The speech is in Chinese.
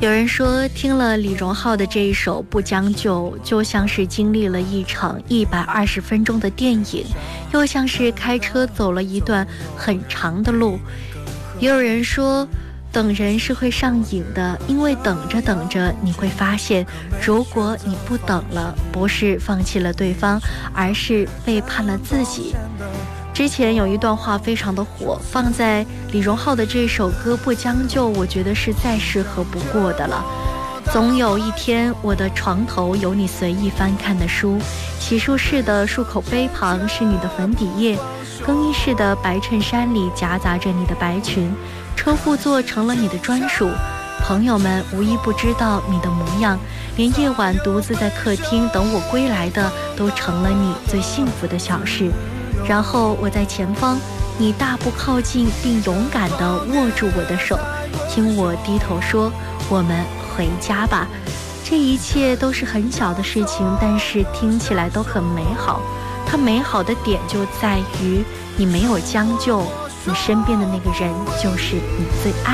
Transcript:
有人说，听了李荣浩的这一首《不将就》，就像是经历了一场120分钟的电影，又像是开车走了一段很长的路。也有人说，等人是会上瘾的，因为等着等着，你会发现，如果你不等了，不是放弃了对方，而是背叛了自己。之前有一段话非常的火，放在李荣浩的这首歌《不将就》，我觉得是再适合不过的了。总有一天，我的床头有你随意翻看的书，洗漱室的漱口杯旁是你的粉底液，更衣室的白衬衫里夹杂着你的白裙，车副座成了你的专属，朋友们无一不知道你的模样，连夜晚独自在客厅等我归来的都成了你最幸福的小事。然后我在前方，你大步靠近并勇敢地握住我的手，听我低头说，我们回家吧。这一切都是很小的事情，但是听起来都很美好。它美好的点就在于你没有将就，你身边的那个人就是你最爱